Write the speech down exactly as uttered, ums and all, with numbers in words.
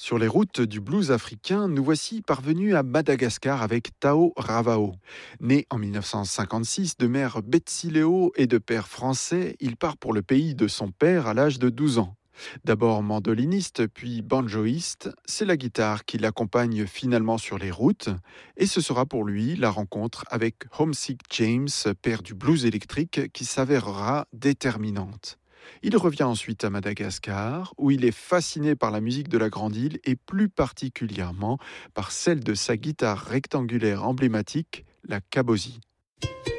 Sur les routes du blues africain, nous voici parvenus à Madagascar avec Tao Ravao. Né en mille neuf cent cinquante-six de mère Betsileo et de père français, il part pour le pays de son père à l'âge de douze ans. D'abord mandoliniste, puis banjoïste, c'est la guitare qui l'accompagne finalement sur les routes, et ce sera pour lui la rencontre avec Homesick James, père du blues électrique, qui s'avérera déterminante. Il revient ensuite à Madagascar, où il est fasciné par la musique de la Grande Île et plus particulièrement par celle de sa guitare rectangulaire emblématique, la cabosie.